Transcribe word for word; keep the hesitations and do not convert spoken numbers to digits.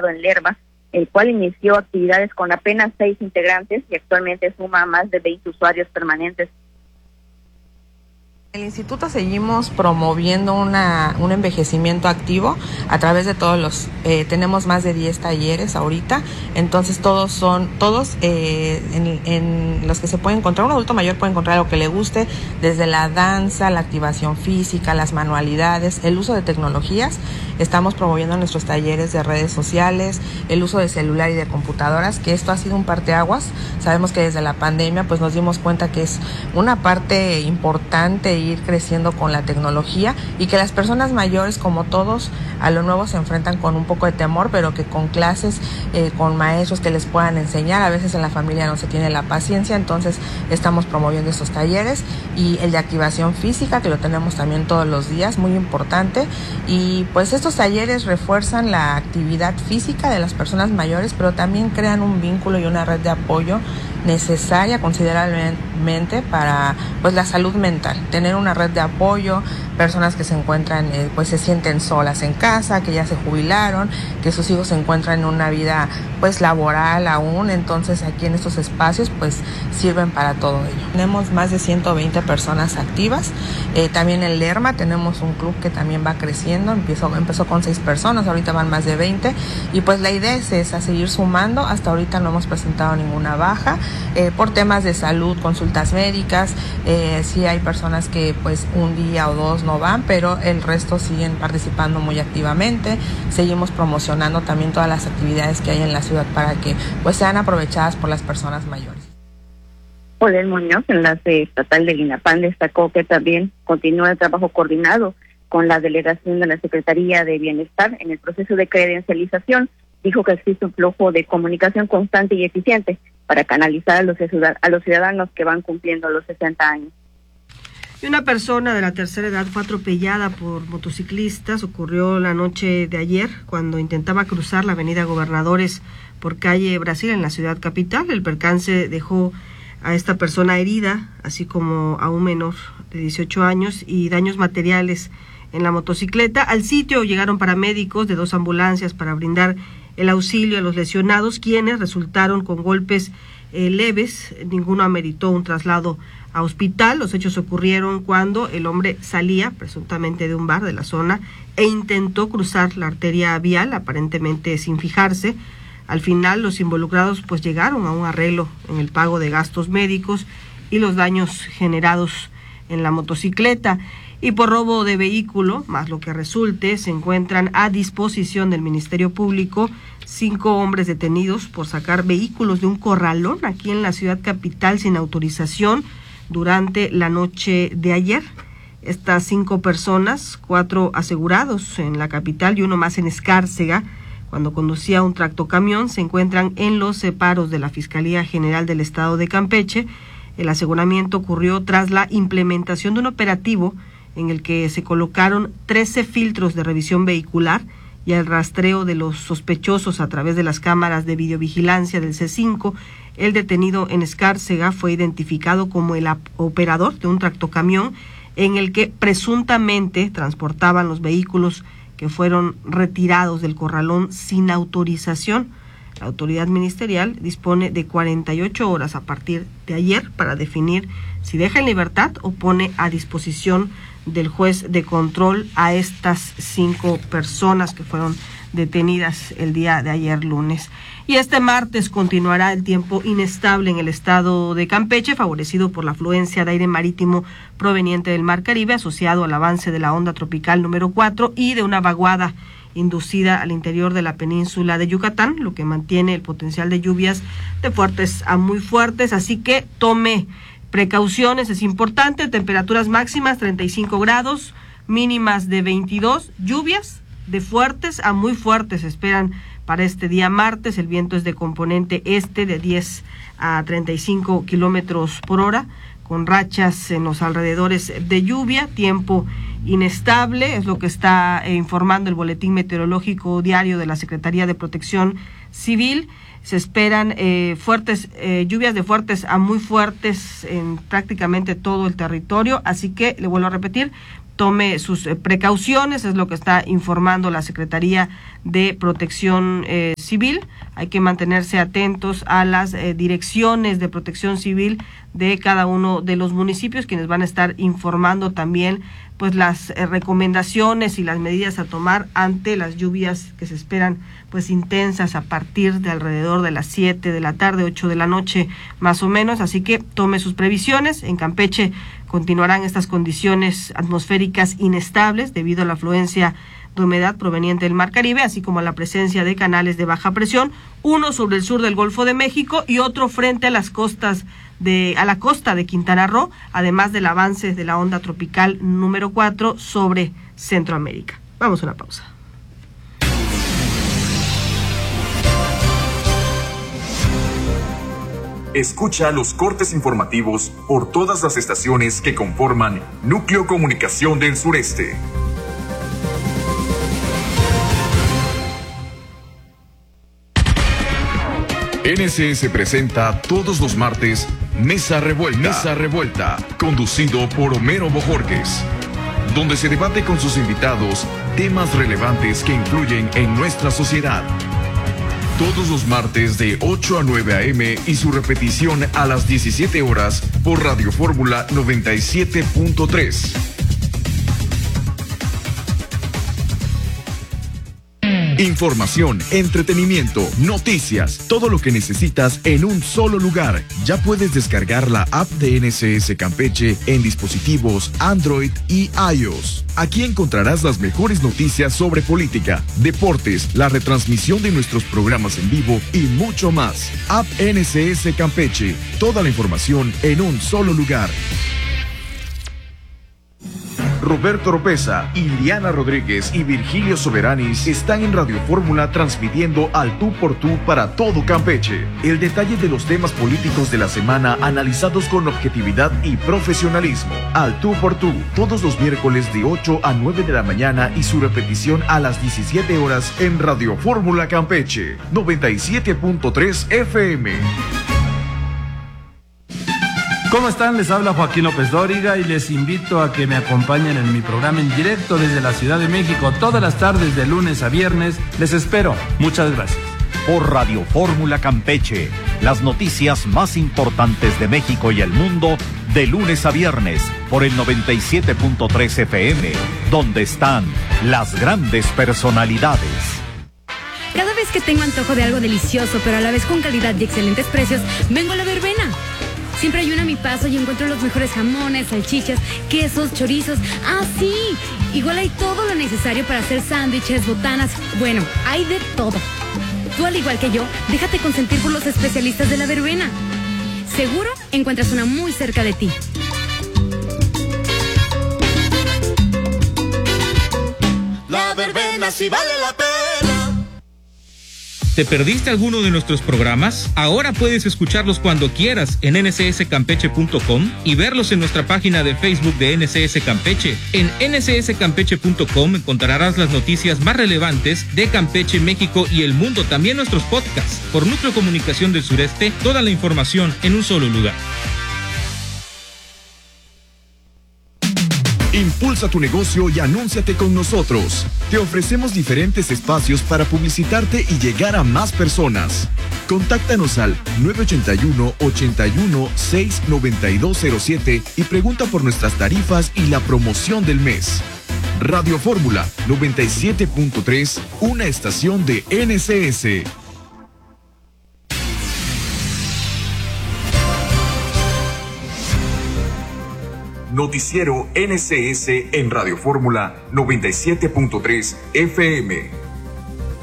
ubicado en Lerma, el cual inició actividades con apenas seis integrantes y actualmente suma a más de veinte usuarios permanentes. En el instituto seguimos promoviendo una, un envejecimiento activo a través de todos los, eh, tenemos más de diez talleres ahorita, entonces todos son, todos eh, en, en los que se puede encontrar, un adulto mayor puede encontrar lo que le guste, desde la danza, la activación física, las manualidades, el uso de tecnologías. Estamos promoviendo nuestros talleres de redes sociales, el uso de celular y de computadoras, que esto ha sido un parteaguas. Sabemos que desde la pandemia pues nos dimos cuenta que es una parte importante ir creciendo con la tecnología y que las personas mayores, como todos, a lo nuevo se enfrentan con un poco de temor, pero que con clases, eh, con maestros que les puedan enseñar, a veces en la familia no se tiene la paciencia, entonces estamos promoviendo estos talleres, y el de activación física, que lo tenemos también todos los días, muy importante, y pues estos talleres refuerzan la actividad física de las personas mayores, pero también crean un vínculo y una red de apoyo necesaria considerablemente para pues la salud mental, tener una red de apoyo, personas que se encuentran, eh, pues se sienten solas en casa, que ya se jubilaron, que sus hijos se encuentran en una vida pues laboral aún, entonces aquí en estos espacios pues sirven para todo ello. Tenemos más de ciento veinte personas activas, eh, también en Lerma tenemos un club que también va creciendo, empezó, empezó con seis personas, ahorita van más de veinte, y pues la idea es esa, seguir sumando. Hasta ahorita no hemos presentado ninguna baja, eh, por temas de salud, consultas médicas, eh, sí hay personas que pues un día o dos no van, pero el resto siguen participando muy activamente. Seguimos promocionando también todas las actividades que hay en la ciudad para que pues sean aprovechadas por las personas mayores. Olel Muñoz, enlace estatal del INAPAM, destacó que también continúa el trabajo coordinado con la delegación de la Secretaría de Bienestar en el proceso de credencialización. Dijo que existe un flujo de comunicación constante y eficiente para canalizar a los, a los ciudadanos que van cumpliendo los sesenta años. Y una persona de la tercera edad fue atropellada por motociclistas. Ocurrió la noche de ayer cuando intentaba cruzar la avenida Gobernadores por calle Brasil en la ciudad capital. El percance dejó a esta persona herida, así como a un menor de dieciocho años, y daños materiales en la motocicleta. Al sitio llegaron paramédicos de dos ambulancias para brindar el auxilio a los lesionados, quienes resultaron con golpes eh, leves. Ninguno ameritó un traslado a hospital. Los hechos ocurrieron cuando el hombre salía presuntamente de un bar de la zona e intentó cruzar la arteria vial, aparentemente sin fijarse. Al final los involucrados pues llegaron a un arreglo en el pago de gastos médicos y los daños generados en la motocicleta. Y por robo de vehículo, más lo que resulte, se encuentran a disposición del Ministerio Público cinco hombres detenidos por sacar vehículos de un corralón aquí en la ciudad capital sin autorización durante la noche de ayer. Estas cinco personas, cuatro asegurados en la capital y uno más en Escárcega, cuando conducía un tractocamión, se encuentran en los separos de la Fiscalía General del Estado de Campeche. El aseguramiento ocurrió tras la implementación de un operativo en el que se colocaron trece filtros de revisión vehicular y el rastreo de los sospechosos a través de las cámaras de videovigilancia del C cinco. El detenido en Escárcega fue identificado como el operador de un tractocamión en el que presuntamente transportaban los vehículos que fueron retirados del corralón sin autorización. La autoridad ministerial dispone de cuarenta y ocho horas a partir de ayer para definir si deja en libertad o pone a disposición del juez de control a estas cinco personas que fueron detenidas el día de ayer lunes. Y este martes continuará el tiempo inestable en el estado de Campeche, favorecido por la afluencia de aire marítimo proveniente del Mar Caribe, asociado al avance de la onda tropical número cuatro y de una vaguada inducida al interior de la península de Yucatán, lo que mantiene el potencial de lluvias de fuertes a muy fuertes, así que tome precauciones, es importante. Temperaturas máximas treinta y cinco grados, mínimas de veintidós, lluvias de fuertes a muy fuertes se esperan para este día martes. El viento es de componente este de diez a treinta y cinco kilómetros por hora, con rachas en los alrededores de lluvia, tiempo inestable, es lo que está eh, informando el boletín meteorológico diario de la Secretaría de Protección Civil. Se esperan eh, fuertes eh, lluvias de fuertes a muy fuertes en prácticamente todo el territorio, así que le vuelvo a repetir, tome sus eh, precauciones, es lo que está informando la Secretaría de Protección eh, civil. Hay que mantenerse atentos a las eh, direcciones de protección civil de cada uno de los municipios, quienes van a estar informando también pues las eh, recomendaciones y las medidas a tomar ante las lluvias que se esperan pues intensas a partir de alrededor de las siete de la tarde, ocho de la noche más o menos, así que tome sus previsiones. En Campeche continuarán estas condiciones atmosféricas inestables debido a la afluencia de humedad proveniente del Mar Caribe, así como a la presencia de canales de baja presión, uno sobre el sur del Golfo de México y otro frente a las costas de a la costa de Quintana Roo, además del avance de la onda tropical número cuatro sobre Centroamérica. Vamos a una pausa. Escucha los cortes informativos por todas las estaciones que conforman Núcleo Comunicación del Sureste. N S S presenta todos los martes Mesa Revuelta, Mesa Revuelta, conducido por Homero Bojorquez, donde se debate con sus invitados temas relevantes que influyen en nuestra sociedad. Todos los martes de ocho a nueve a eme y su repetición a las diecisiete horas por Radio Fórmula noventa y siete punto tres. Información, entretenimiento, noticias, todo lo que necesitas en un solo lugar. Ya puedes descargar la app de N S S Campeche en dispositivos Android y iOS. Aquí encontrarás las mejores noticias sobre política, deportes, la retransmisión de nuestros programas en vivo y mucho más. App N S S Campeche, toda la información en un solo lugar. Roberto Oropesa, Iliana Rodríguez y Virgilio Soberanis están en Radio Fórmula transmitiendo al tú por tú para todo Campeche. El detalle de los temas políticos de la semana analizados con objetividad y profesionalismo. Al tú por tú, todos los miércoles de ocho a nueve de la mañana y su repetición a las diecisiete horas en Radio Fórmula Campeche, noventa y siete punto tres F M. ¿Cómo están? Les habla Joaquín López Dóriga y les invito a que me acompañen en mi programa en directo desde la Ciudad de México todas las tardes de lunes a viernes. Les espero. Muchas gracias. Por Radio Fórmula Campeche, las noticias más importantes de México y el mundo de lunes a viernes por el noventa y siete punto tres F M, donde están las grandes personalidades. Cada vez que tengo antojo de algo delicioso, pero a la vez con calidad y excelentes precios, vengo a La Verbena. Siempre hay una a mi paso y encuentro los mejores jamones, salchichas, quesos, chorizos. ¡Ah, sí! Igual hay todo lo necesario para hacer sándwiches, botanas. Bueno, hay de todo. Tú, al igual que yo, déjate consentir por los especialistas de La Verbena. Seguro encuentras una muy cerca de ti. La Verbena sí vale la pena. ¿Te perdiste alguno de nuestros programas? Ahora puedes escucharlos cuando quieras en ene ese ese campeche punto com y verlos en nuestra página de Facebook de N S S Campeche. En ene ese ese campeche punto com encontrarás las noticias más relevantes de Campeche, México y el mundo, también nuestros podcasts. Por Núcleo Comunicación del Sureste, toda la información en un solo lugar. Impulsa tu negocio y anúnciate con nosotros. Te ofrecemos diferentes espacios para publicitarte y llegar a más personas. Contáctanos al nueve ocho uno, ocho uno seis, nueve dos cero siete y pregunta por nuestras tarifas y la promoción del mes. Radio Fórmula noventa y siete punto tres, una estación de N S S. Noticiero N S S en Radio Fórmula noventa y siete punto tres F M.